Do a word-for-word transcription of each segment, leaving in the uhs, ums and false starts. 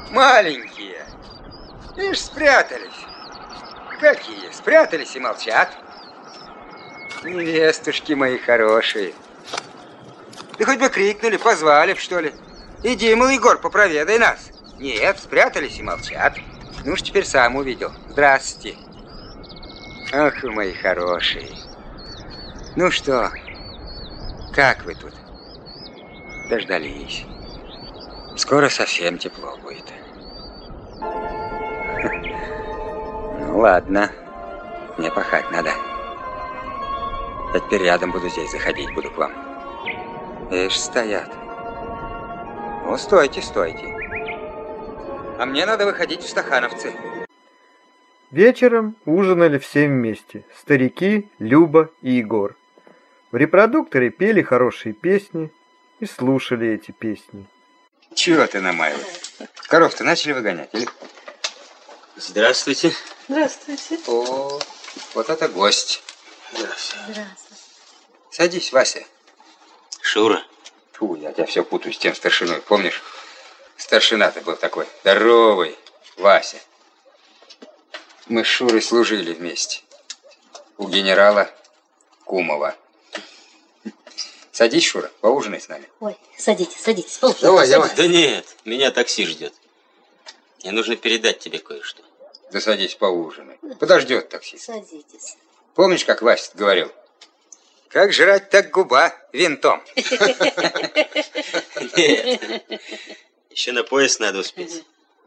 Маленькие. Видишь, спрятались. Какие? Спрятались и молчат. Невестушки мои хорошие. Да хоть бы крикнули, позвали б, что ли. Иди, мол, Егор, попроведай нас. Нет, спрятались и молчат. Ну уж теперь сам увидел. Здравствуйте. Ах, вы мои хорошие. Ну что, как вы тут? Дождались. Скоро совсем тепло будет. Ну ладно, мне пахать надо. Я теперь рядом буду здесь заходить, буду к вам. Ишь, стоят. Ну, стойте, стойте. А мне надо выходить в стахановцы. Вечером ужинали все вместе. Старики, Люба и Егор. В репродукторе пели хорошие песни и слушали эти песни. Чего ты намаиваешь? Коров-то начали выгонять, или? Здравствуйте. Здравствуйте. О, вот это гость. Здравствуйте. Здравствуйте. Садись, Вася. Шура. Фу, я тебя все путаю с тем старшиной, помнишь? Старшина-то был такой, здоровый, Вася. Мы с Шурой служили вместе. У генерала Кумова. Садись, Шура, поужинай с нами. Ой, садитесь, садитесь. Полки, Давай, садитесь. давай. Да нет, меня такси ждет. Мне нужно передать тебе кое-что. Да садись, поужинай. Подождет такси. Садитесь. Помнишь, как Вася говорил? Как жрать, так губа винтом. Нет. Еще на поезд надо успеть.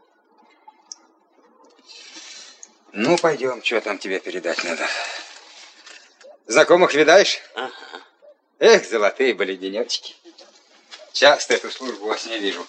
Ну, пойдем, что там тебе передать надо. Знакомых видаешь? Ага. Эх, золотые были денечки. Часто эту службу во сне вижу.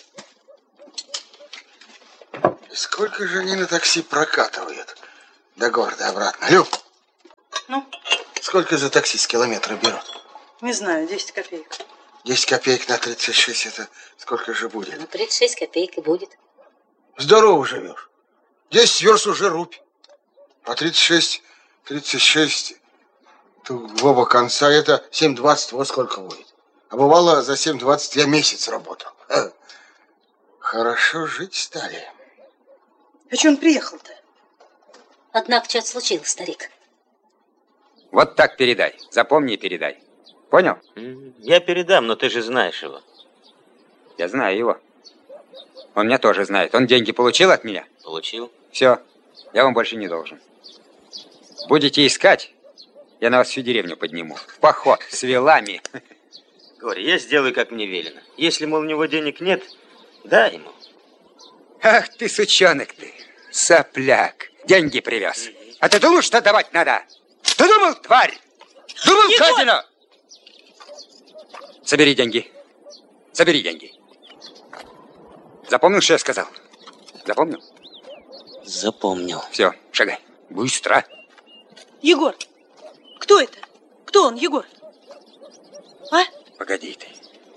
Сколько же они на такси прокатывают? До города обратно. Люб, Ну, сколько за такси с километра берут? не знаю, десять копеек. десять копеек на тридцать шесть, это сколько же будет? Ну, тридцать шесть копеек и будет. Здорово живешь. десять верст уже рубь. А тридцать шесть, тридцать шесть, то в оба конца это семь двадцать, вот сколько будет. А бывало, за семь двадцать я месяц работал. Ха. Хорошо жить стали. А че он приехал-то? Однако что-то случилось, старик. Вот так передай. Запомни и передай. Понял? Я передам, но ты же знаешь его. Я знаю его. Он меня тоже знает. Он деньги получил от меня? Получил. Все. Я вам больше не должен. Будете искать, я на вас всю деревню подниму. В поход с вилами. Говори, я сделаю, как мне велено. Если, мол, у него денег нет, дай ему. Ах ты, сучонок ты, сопляк. Деньги привез. А ты думал, что давать надо? Ты думал, тварь? Думал, гадина? Собери деньги. Собери деньги. Запомнил, что я сказал? Запомнил? Запомнил. Все, шагай. Быстро. Егор, кто это? Кто он, Егор? А? Погоди ты.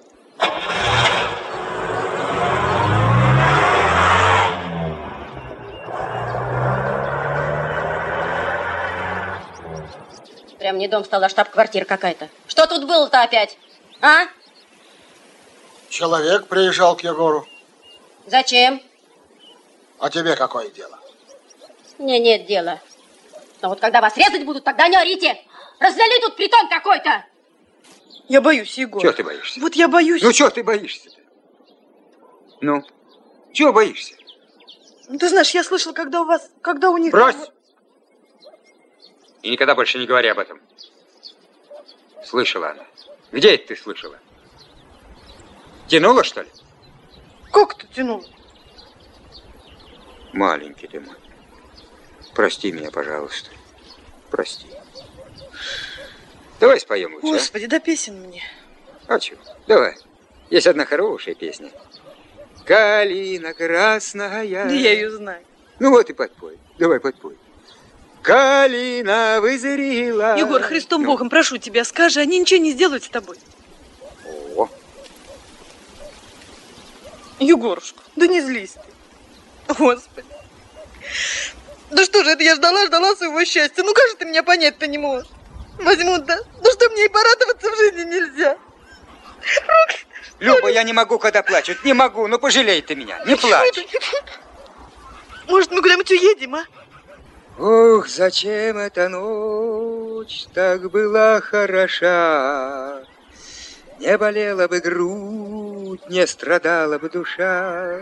Прям не дом стал, а штаб-квартира какая-то. Что тут было-то опять? А? Человек приезжал к Егору. Зачем? А тебе какое дело? Мне нет дела. Но вот когда вас резать будут, тогда не орите. Развели тут притон какой-то. Я боюсь, Егор. Чего ты боишься? Вот я боюсь. Ну, чего ты боишься-то? Ну, чего боишься? Ну, ты знаешь, я слышала, когда у вас, когда у них... Брось! И никогда больше не говори об этом. Слышала она. Где это ты слышала? Тянула, что ли? Как ты тянул? Маленький ты мой. Прости меня, пожалуйста. Прости. Давай споем лучше, Господи, да песен мне. а? А чего? Давай. Есть одна хорошая песня. Калина красная. Да я ее знаю. Ну вот и подпой. Давай подпой. Калина вызрела. Егор, Христом Ну. Богом, прошу тебя, скажи, они ничего не сделают с тобой. О, Егорушка, да не злись ты. Господи. Да что же это, я ждала, ждала своего счастья. Ну как же ты меня понять-то не можешь? Возьмут, да? Ну что, мне и порадоваться в жизни нельзя? Руки, Люба, я не могу, когда плачут. Не могу, ну пожалей ты меня. Не плачь. Может, мы куда-нибудь уедем, а? Ох, зачем эта ночь так была хороша? Не болела бы грудь, не страдала бы душа.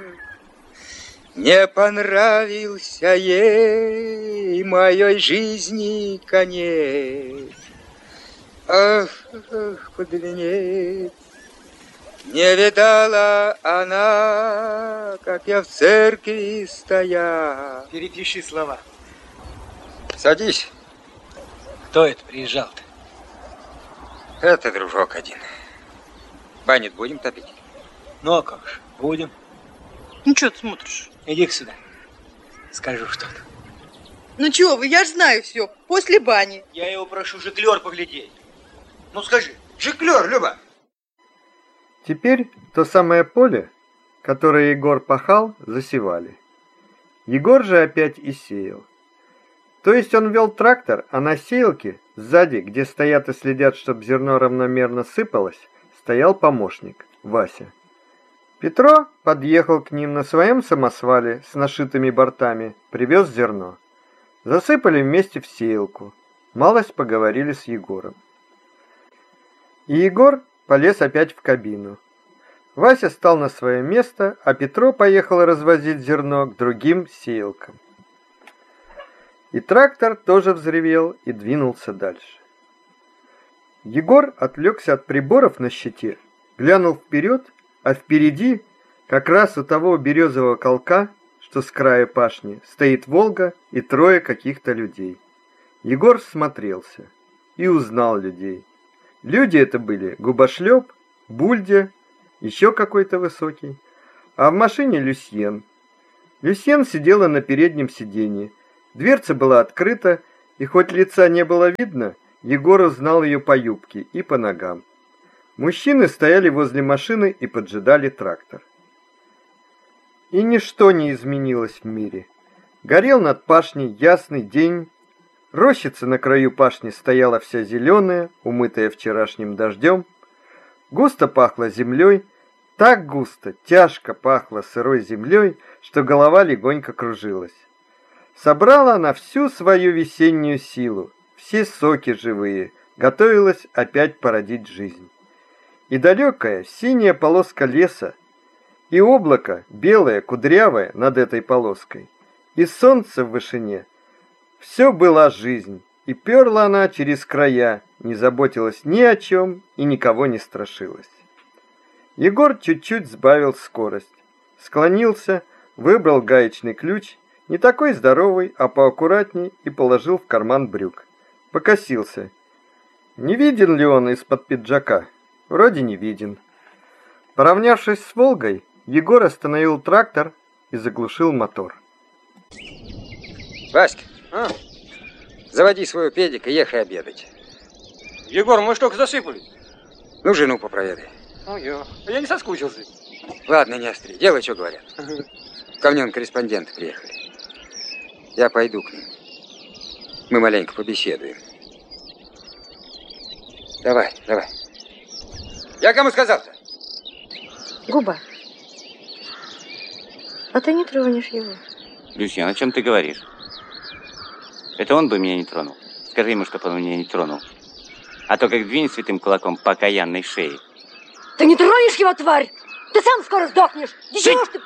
Не понравился ей моей жизни конец. Ах, ах, под венец. Не видала она, как я в церкви стоял. Перепиши слова. Садись. Кто это приезжал-то? Это дружок один. Баню будем топить? Ну, а как же, будем. Ну, что ты смотришь? Иди-ка сюда. Скажу что-то. Ну, чего вы, я ж знаю все. После бани. Я его прошу жиклер поглядеть. Ну, скажи. Жиклер, Люба. Теперь то самое поле, которое Егор пахал, засевали. Егор же опять и сеял. То есть он вел трактор, а на сеялке, сзади, где стоят и следят, чтобы зерно равномерно сыпалось, стоял помощник, Вася. Петро подъехал к ним на своем самосвале с нашитыми бортами, привез зерно. Засыпали вместе в сеялку. Малость поговорили с Егором. И Егор полез опять в кабину. Вася стал на свое место, а Петро поехал развозить зерно к другим сеялкам. И трактор тоже взревел и двинулся дальше. Егор отвлекся от приборов на щите, глянул вперед, а впереди, как раз у того березового колка, что с края пашни, стоит Волга и трое каких-то людей. Егор всмотрелся и узнал людей. Люди это были Губошлеп, Бульдя, еще какой-то высокий, а в машине Люсьен. Люсьен сидела на переднем сиденье. Дверца была открыта, и хоть лица не было видно, Егор узнал ее по юбке и по ногам. Мужчины стояли возле машины и поджидали трактор. И ничто не изменилось в мире. Горел над пашней ясный день. Рощица на краю пашни стояла вся зеленая, умытая вчерашним дождем. Густо пахло землей, так густо, тяжко пахло сырой землей, что голова легонько кружилась. Собрала она всю свою весеннюю силу, все соки живые, готовилась опять породить жизнь. И далекая синяя полоска леса, и облако белое, кудрявое над этой полоской, и солнце в вышине. Все была жизнь, и перла она через края, не заботилась ни о чем и никого не страшилась. Егор чуть-чуть сбавил скорость, склонился, выбрал гаечный ключ, не такой здоровый, а поаккуратней, и положил в карман брюк. Покосился. Не виден ли он из-под пиджака? Вроде не виден. Поравнявшись с Волгой, Егор остановил трактор и заглушил мотор. Васька, а? Заводи свою педик и ехай обедать. Егор, мы ж только засыпали. Ну, жену попроведай. Ну, я. Я не соскучился. Ладно, не остри, делай, что говорят. Ко мне он корреспонденты приехали. Я пойду к ним. Мы маленько побеседуем. Давай, давай. Я кому сказал-то? Губа, а ты не тронешь его? Люсьен, о чем ты говоришь? Это он бы меня не тронул. Скажи ему, чтобы он меня не тронул. А то как двинет святым кулаком по окаянной шее. Ты не тронешь его, тварь! Ты сам скоро сдохнешь! Ничего ж ты...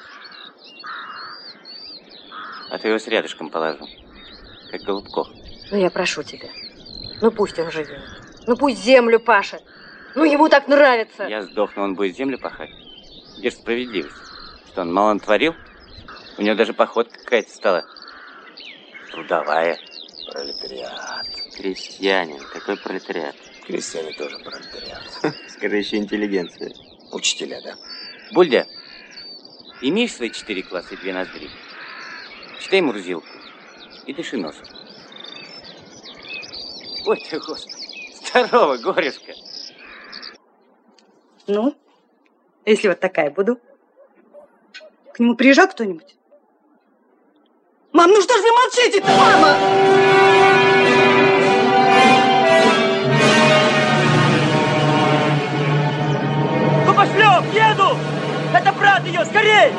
А ты его с рядышком положу. Как Голубков. Ну, я прошу тебя. Ну, пусть он живет. Ну, пусть землю пашет. Ну, ему так нравится. Я сдохну, он будет землю пахать. Где ж справедливость? Что, он мало натворил? У него даже походка какая-то стала. Трудовая. Пролетариат. Крестьянин. Какой пролетариат? Крестьяне тоже пролетариат. Скажи, еще интеллигенция. Учителя, да. Бульдя, имеешь свои четыре класса и две ноздри? Читай Мурзилку и дыши носом. Ой ты, Господи. Здорово, горюшка. Ну, если вот такая буду. К нему приезжал кто-нибудь? Мам, ну что ж вы молчите-то, мама? Губошлеп! назад ее, скорей!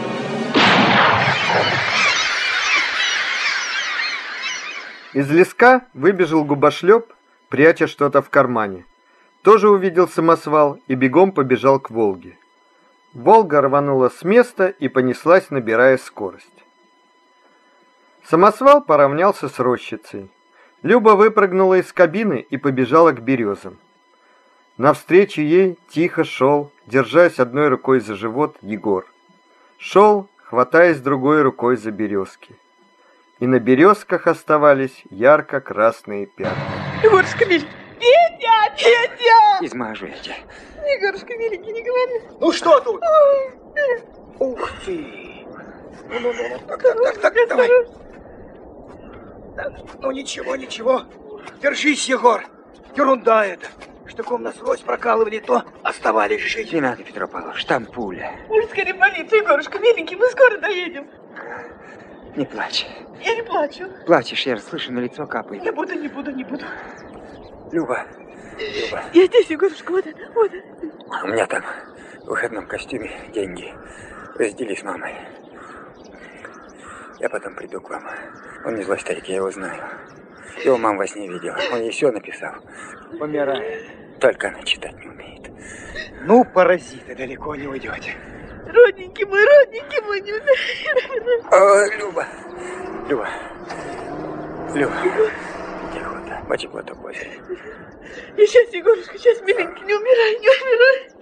Из леска выбежал губошлеп, пряча что-то в кармане. Тоже увидел самосвал и бегом побежал к Волге. Волга рванула с места и понеслась, набирая скорость. Самосвал поравнялся с рощицей. Люба выпрыгнула из кабины и побежала к березам. Навстречу ей тихо шел, держась одной рукой за живот, Егор. Шел, хватаясь другой рукой за березки. И на березках оставались ярко-красные пятна. Егорушка, миленький. Петя, Петя! Измажу я тебя. Егорушка, миленький, не говори. Ну что тут? Ой. Ух ты! Ну-ну-ну, Так, так, так, так, давай. Ну ничего, ничего. Держись, Егор. Ерунда это. Штыком насквозь прокалывали, то оставались жить. Не надо, Петро Павлович, там пуля. Ой, скорее полицию, Егорушка, миленький, мы скоро доедем. Не плачь. Я не плачу. Плачешь, я слышу, на лицо капает. Не буду, не буду, не буду. Люба, Люба. Я здесь, Егорушка, вот это, вот это. У меня там в выходном костюме деньги. Раздели с мамой. Я потом приду к вам. Он не злой старик, я его знаю. Его мама во сне видела. Он ей все написал. Помирает. Только она читать не умеет. Ну, паразиты, далеко не уйдете. Родненький мой, родненький мой, не умею. О, Люба. Люба. Люба. Тихо, да. Мочи платок возьми. И сейчас, Егорушка, сейчас, миленький, не умирай, не умирай.